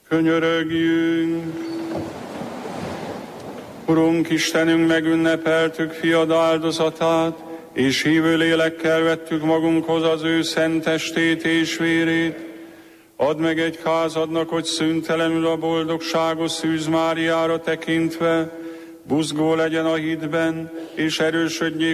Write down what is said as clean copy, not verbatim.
Könyörögjünk! Urunk Istenünk, megünnepeltük fiad áldozatát, és hívő lélekkel vettük magunkhoz az ő szent testét és vérét. Add meg egyházadnak, hogy szüntelenül a boldogságos Szűz Máriára tekintve buzgó legyen a hitben, és erősödjék